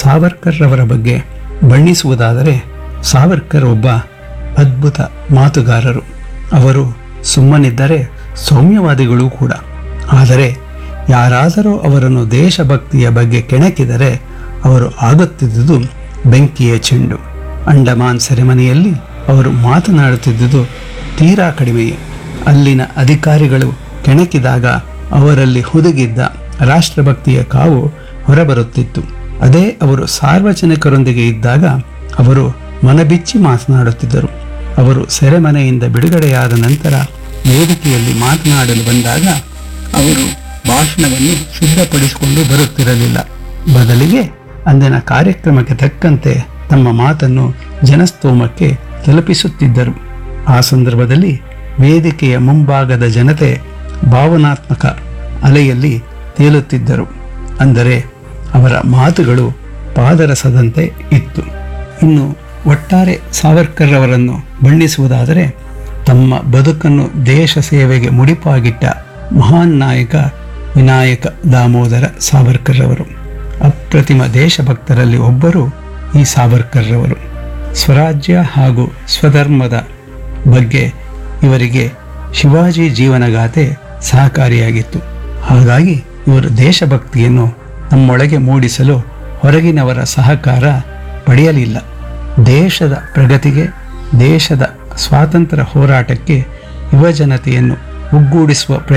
ಸಾವರ್ಕರ್ ಅವರ ಬಗ್ಗೆ ಬಣ್ಣಿಸುವುದಾದರೆ, ಸಾವರ್ಕರ್ ಒಬ್ಬ ಅದ್ಭುತ ಮಾತುಗಾರರು. ಅವರು ಸುಮ್ಮನಿದ್ದರೆ ಸೌಮ್ಯವಾದಿಗಳು ಕೂಡ. ಆದರೆ ಯಾರಾದರೂ ಅವರನ್ನು ದೇಶಭಕ್ತಿಯ ಬಗ್ಗೆ ಕೆಣಕಿದರೆ ಅವರು ಆಗುತ್ತಿದ್ದುದು ಬೆಂಕಿಯ ಚೆಂಡು. ಅಂಡಮಾನ್ ಸೆರೆಮನೆಯಲ್ಲಿ ಅವರು ಮಾತನಾಡುತ್ತಿದ್ದುದು ತೀರಾ ಕಡಿಮೆಯೇ. ಅಲ್ಲಿನ ಅಧಿಕಾರಿಗಳು ಕೆಣಕಿದಾಗ ಅವರಲ್ಲಿ ಹುದುಗಿದ್ದ ರಾಷ್ಟ್ರಭಕ್ತಿಯ ಕಾವು ಹೊರಬರುತ್ತಿತ್ತು. ಅದೇ ಅವರು ಸಾರ್ವಜನಿಕರೊಂದಿಗೆ ಇದ್ದಾಗ ಅವರು ಮನಬಿಚ್ಚಿ ಮಾತನಾಡುತ್ತಿದ್ದರು. ಅವರು ಸೆರೆಮನೆಯಿಂದ ಬಿಡುಗಡೆಯಾದ ನಂತರ ವೇದಿಕೆಯಲ್ಲಿ ಮಾತನಾಡಲು ಬಂದಾಗ ಅವರು ಭಾಷಣವನ್ನು ಸಿದ್ಧಪಡಿಸಿಕೊಂಡು ಬರುತ್ತಿರಲಿಲ್ಲ. ಬದಲಿಗೆ ಅಂದಿನ ಕಾರ್ಯಕ್ರಮಕ್ಕೆ ತಕ್ಕಂತೆ ತಮ್ಮ ಮಾತನ್ನು ಜನಸ್ತೋಮಕ್ಕೆ ತಲುಪಿಸುತ್ತಿದ್ದರು. ಆ ಸಂದರ್ಭದಲ್ಲಿ ವೇದಿಕೆಯ ಮುಂಭಾಗದ ಜನತೆ ಭಾವನಾತ್ಮಕ ಅಲೆಯಲ್ಲಿ ತೇಲುತ್ತಿದ್ದರು. ಅಂದರೆ ಅವರ ಮಾತುಗಳು ಪಾದರಸದಂತೆ ಇತ್ತು. ಇನ್ನು ಒಟ್ಟಾರೆ ಸಾವರ್ಕರ್ ಅವರನ್ನು ಬಣ್ಣಿಸುವುದಾದರೆ, ತಮ್ಮ ಬದುಕನ್ನು ದೇಶ ಸೇವೆಗೆ ಮುಡಿಪಾಗಿಟ್ಟ ಮಹಾನ್ ನಾಯಕ ವಿನಾಯಕ ದಾಮೋದರ ಸಾವರ್ಕರ್ ಅವರು. ಅಪ್ರತಿಮ ದೇಶಭಕ್ತರಲ್ಲಿ ಒಬ್ಬರು ಈ ಸಾವರ್ಕರ್ ಅವರು. ಸ್ವರಾಜ್ಯ ಹಾಗೂ ಸ್ವಧರ್ಮದ ಬಗ್ಗೆ ಇವರಿಗೆ ಶಿವಾಜಿ ಜೀವನಗಾಥೆ ಸಹಕಾರಿಯಾಗಿತ್ತು. ಹಾಗಾಗಿ ಇವರು ದೇಶಭಕ್ತಿಯನ್ನು ನಮ್ಮೊಳಗೆ ಮೂಡಿಸಲು ಹೊರಗಿನವರ ಸಹಕಾರ ಪಡೆಯಲಿಲ್ಲ. ದೇಶದ ಪ್ರಗತಿಗೆ, ದೇಶದ ಸ್ವಾತಂತ್ರ್ಯ ಹೋರಾಟಕ್ಕೆ ಯುವಜನತೆಯನ್ನು ಒಗ್ಗೂಡಿಸುವ